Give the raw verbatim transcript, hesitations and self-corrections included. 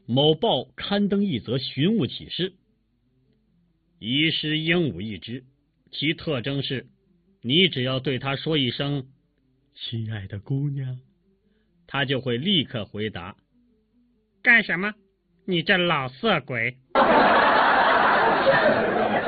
某报刊登一则寻物启事，遗失鹦鹉一只，其特征是，你只要对它说一声亲爱的姑娘，它就会立刻回答干什么？你这老色鬼。